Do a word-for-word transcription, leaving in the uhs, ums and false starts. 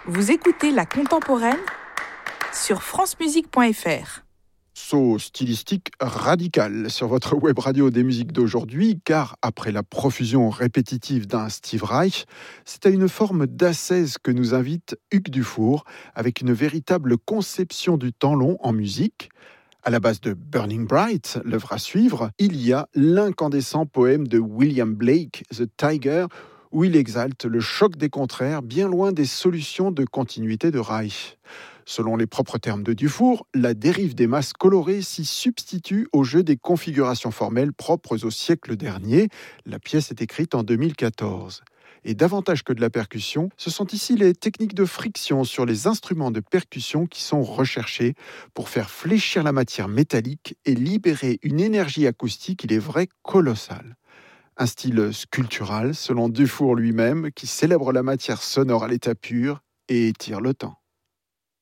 Vous écoutez La Contemporaine sur francemusique point f r. Saut stylistique radical sur votre web radio des musiques d'aujourd'hui, car après la profusion répétitive d'un Steve Reich, c'est à une forme d'ascèse que nous invite Hugues Dufour, avec une véritable conception du temps long en musique. À la base de Burning Bright, l'œuvre à suivre, il y a l'incandescent poème de William Blake, The Tiger, où il exalte le choc des contraires, bien loin des solutions de continuité de Reich. Selon les propres termes de Dufour, la dérive des masses colorées s'y substitue au jeu des configurations formelles propres au siècle dernier. La pièce est écrite en deux mille quatorze. Et davantage que de la percussion, ce sont ici les techniques de friction sur les instruments de percussion qui sont recherchées pour faire fléchir la matière métallique et libérer une énergie acoustique, il est vrai, colossale. Un style sculptural, selon Dufour lui-même, qui célèbre la matière sonore à l'état pur et étire le temps.